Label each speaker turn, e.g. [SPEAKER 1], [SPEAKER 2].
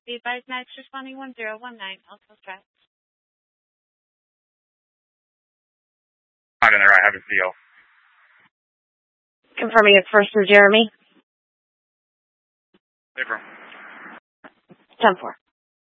[SPEAKER 1] Be advised, next responding 1019, also stress.
[SPEAKER 2] Not in there, I have a seal.
[SPEAKER 3] Confirming it's first and Jeremy.
[SPEAKER 2] April.
[SPEAKER 3] 10-4.